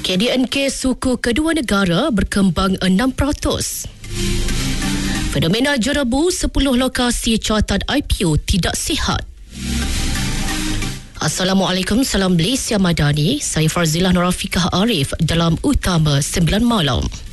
KDNK suku kedua negara berkembang 6%. Fenomena jerebu 10 lokasi carta IPO tidak sihat. Assalamualaikum, salam Malaysia Madani. Saya Farzilah Nurafikah Arif dalam Utama 9 Malam.